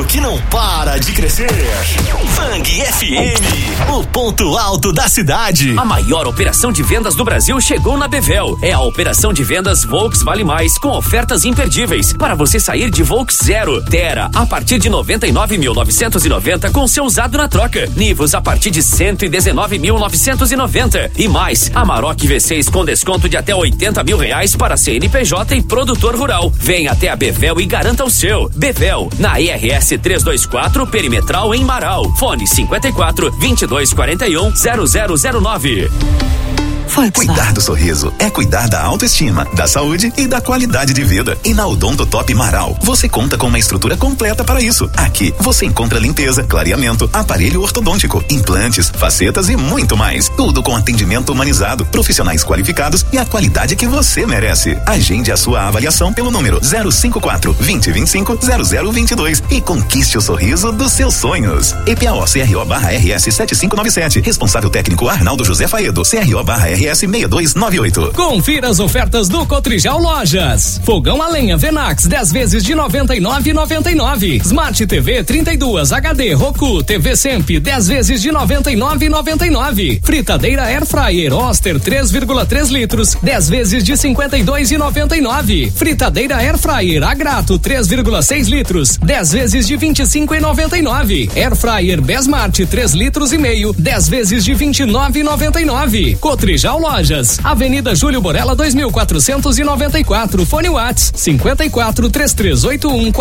que não para de crescer. Fang FM, o ponto alto da cidade. A maior operação de vendas do Brasil chegou na Bevel. É a operação de vendas Volks Vale Mais, com ofertas imperdíveis para você sair de Volks Zero, Terra a partir de 99.990 com seu usado na troca. Nivus a partir de 119.990 e mais. Amarok V6 com desconto de até R$80 mil para CNPJ e produtor rural. Venha até a Bevel e garanta o seu. Bevel, na IRS 324, Perimetral em Marau. Fone 54 2241 0009. Cuidar do sorriso é cuidar da autoestima, da saúde e da qualidade de vida. E na Odontotop Marau, você conta com uma estrutura completa para isso. Aqui, você encontra limpeza, clareamento, aparelho ortodôntico, implantes, facetas e muito mais. Tudo com atendimento humanizado, profissionais qualificados e a qualidade que você merece. Agende a sua avaliação pelo número 054 2025 0022 e conquiste o sorriso dos seus sonhos. EPAO-CRO/RS 7597. Responsável técnico Arnaldo José Faedo. CRO/RS 6298. Confira as ofertas do Cotrijal Lojas. Fogão a lenha Venax 10 vezes de 99,99. Smart TV 32 HD Roku TV Semp 10 vezes de 99,99. Fritadeira Air Fryer Oster 3,3 litros 10 vezes de 52,99. Fritadeira Air Fryer Agrato 3,6 litros 10 vezes de 25,99. Air Fryer Besmart 3 litros e meio 10 vezes de 29,99. Cotrijal Lojas, Avenida Júlio Borella 2494, fone Whats 54 3381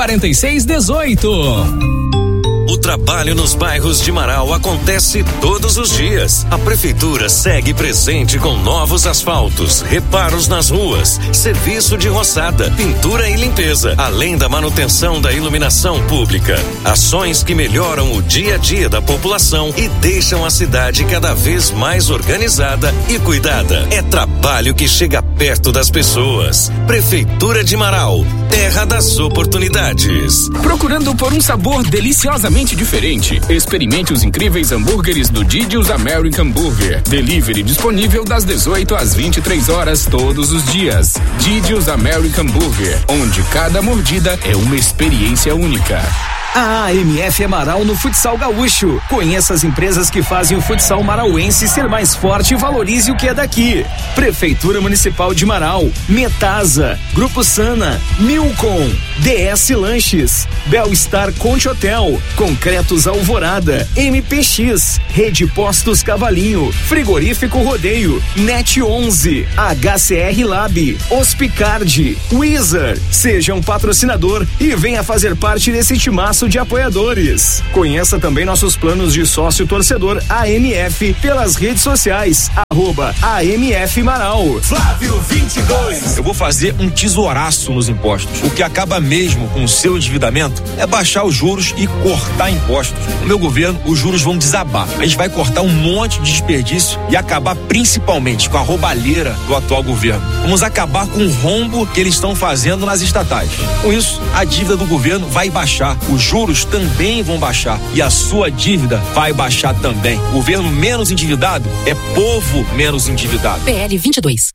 4618. O trabalho nos bairros de Marau acontece todos os dias. A prefeitura segue presente com novos asfaltos, reparos nas ruas, serviço de roçada, pintura e limpeza, além da manutenção da iluminação pública. Ações que melhoram o dia a dia da população e deixam a cidade cada vez mais organizada e cuidada. É trabalho que chega perto das pessoas. Prefeitura de Marau, terra das oportunidades. Procurando por um sabor deliciosamente diferente? Experimente os incríveis hambúrgueres do Didi's American Burger. Delivery disponível das 18 às 23 horas todos os dias. Didi's American Burger, onde cada mordida é uma experiência única. A AMF é Marau no futsal gaúcho. Conheça as empresas que fazem o futsal marauense ser mais forte e valorize o que é daqui. Prefeitura Municipal de Marau, Metasa, Grupo Sana, Milcom, DS Lanches, Belstar Conte Hotel, Concretos Alvorada, MPX, Rede Postos Cavalinho, Frigorífico Rodeio, Net 11, HCR Lab, Hospicard, Wizard. Seja um patrocinador e venha fazer parte desse timaço de apoiadores. Conheça também nossos planos de sócio torcedor AMF pelas redes sociais, @AMF Marau. Flávio 22. Eu vou fazer um tesouraço nos impostos. O que acaba mesmo com o seu endividamento é baixar os juros e cortar impostos. No meu governo, os juros vão desabar. A gente vai cortar um monte de desperdício e acabar principalmente com a roubalheira do atual governo. Vamos acabar com o rombo que eles estão fazendo nas estatais. Com isso, a dívida do governo vai baixar. Os juros também vão baixar e a sua dívida vai baixar também. Governo menos endividado é povo menos endividado. PL 22.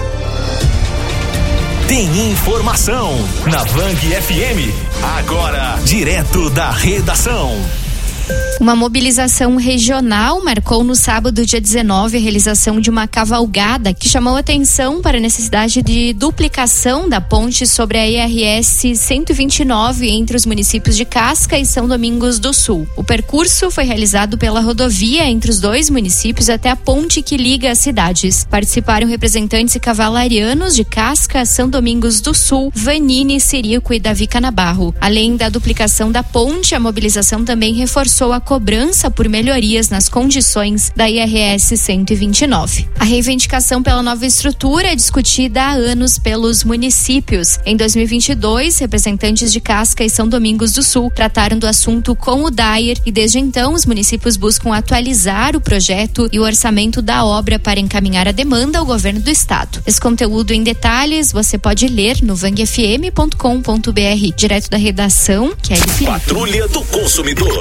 Tem informação na Vang FM. Agora, direto da redação. Uma mobilização regional marcou no sábado, dia 19, a realização de uma cavalgada que chamou atenção para a necessidade de duplicação da ponte sobre a IRS 129 entre os municípios de Casca e São Domingos do Sul. O percurso foi realizado pela rodovia entre os dois municípios até a ponte que liga as cidades. Participaram representantes cavalarianos de Casca, São Domingos do Sul, Vanini, Cirico e Davi Canabarro. Além da duplicação da ponte, a mobilização também reforçou a cobrança por melhorias nas condições da IRS 129. A reivindicação pela nova estrutura é discutida há anos pelos municípios. Em 2022, representantes de Casca e São Domingos do Sul trataram do assunto com o DAIR e desde então os municípios buscam atualizar o projeto e o orçamento da obra para encaminhar a demanda ao governo do estado. Esse conteúdo em detalhes você pode ler no vangfm.com.br. Direto da redação, Kelly Felipe. Patrulha do Consumidor.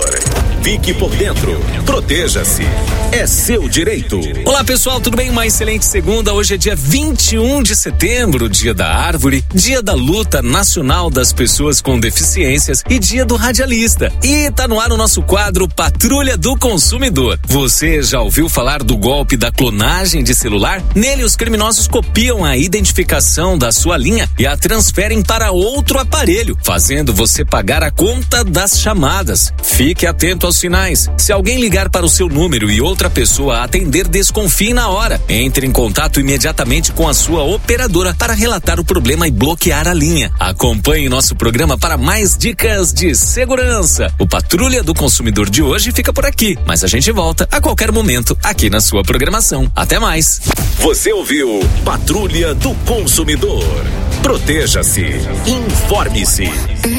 Fique por dentro. Proteja-se. É seu direito. Olá, pessoal, tudo bem? Uma excelente segunda. Hoje é dia 21 de setembro, dia da árvore, dia da luta nacional das pessoas com deficiências e dia do radialista. E tá no ar o nosso quadro Patrulha do Consumidor. Você já ouviu falar do golpe da clonagem de celular? Nele, os criminosos copiam a identificação da sua linha e a transferem para outro aparelho, fazendo você pagar a conta das chamadas. Fique atento aos sinais. Se alguém ligar para o seu número e outra pessoa atender, desconfie na hora. Entre em contato imediatamente com a sua operadora para relatar o problema e bloquear a linha. Acompanhe nosso programa para mais dicas de segurança. O Patrulha do Consumidor de hoje fica por aqui, mas a gente volta a qualquer momento aqui na sua programação. Até mais. Você ouviu Patrulha do Consumidor. Proteja-se. Informe-se.